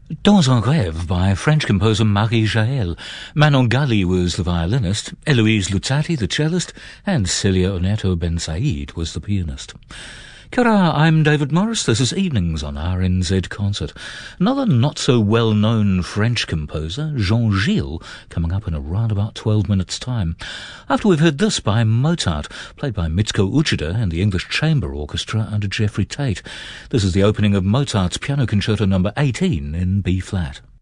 Dans un rêve by French composer Marie Jael. Manon Gully was the violinist, Eloise Luzzati the cellist, and Celia Oneto Ben Said was the pianist. Kia ora, I'm David Morris. This is Evenings on RNZ Concert. Another not-so-well-known French composer, Jean Gilles, coming up in around about 12 minutes' time. After we've heard this by Mozart, played by Mitsuko Uchida and the English Chamber Orchestra under Jeffrey Tate. This is the opening of Mozart's Piano Concerto No. 18 in B-flat.